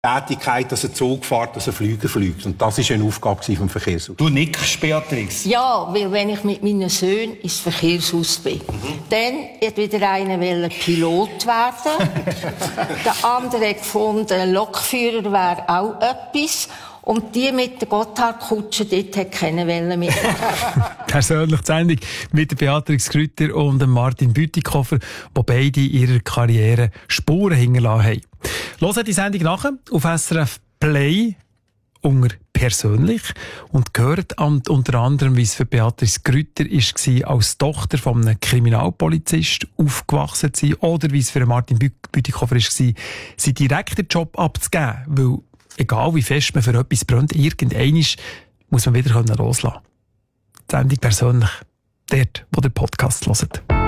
Tätigkeit, dass ein Zug fährt, dass ein Flieger fliegt. Und das war eine Aufgabe vom Verkehrshaus. Du nickst, Beatrix. Ja, weil wenn ich mit meinen Söhnen ins Verkehrshaus bin, dann hat wieder einer Pilot werden. Der andere hat gefunden, Lokführer wäre auch etwas. Und die mit der Gotthardkutsche, dort hat keiner mit. Persönlich die Sendung mit der Beatrix Grütter und dem Martin Bütikofer, die beide in ihrer Karriere Spuren hinterlassen haben. Hört die Sendung nachher auf SRF Play unter «Persönlich» und hört unter anderem, wie es für Beatrix Grütter war, als Tochter von einem Kriminalpolizist aufgewachsen zu sein, oder wie es für Martin Bütikofer war, seinen direkten Job abzugeben, weil egal wie fest man für etwas brennt, irgendeinmal muss man wieder loslassen können. Die Sendung «Persönlich», dort, wo der Podcast hört.